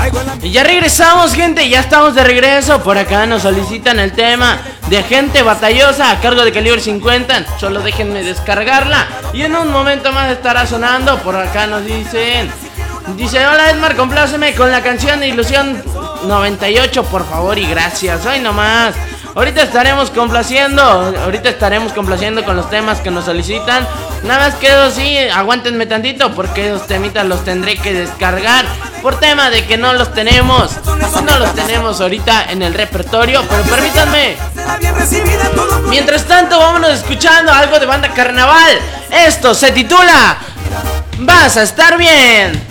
Y ya regresamos, gente, ya estamos de regreso. Por acá nos solicitan el tema de Gente Batallosa a cargo de Calibre 50. Solo déjenme descargarla y en un momento más estará sonando. Por acá nos dicen, dice: hola Edmar, compláceme con la canción de Ilusión 98, por favor y gracias. Hoy nomás. Ahorita estaremos complaciendo con los temas que nos solicitan. Nada más quedo así, aguántenme tantito porque esos temitas los tendré que descargar por tema de que no los tenemos ahorita en el repertorio, pero permítanme. Mientras tanto, vámonos escuchando algo de Banda Carnaval. Esto se titula Vas a estar bien.